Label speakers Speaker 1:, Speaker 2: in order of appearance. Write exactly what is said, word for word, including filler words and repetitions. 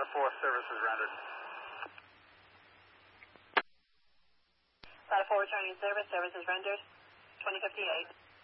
Speaker 1: Ladder four, service is rendered.
Speaker 2: Ladder four returning service, service is rendered. twenty fifty-eight.